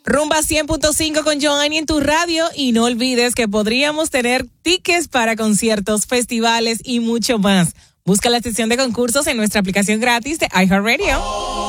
Rumba 100.5 con Joanny en tu radio y no olvides que podríamos tener tickets para conciertos, festivales y mucho más. Busca la sección de concursos en nuestra aplicación gratis de iHeartRadio.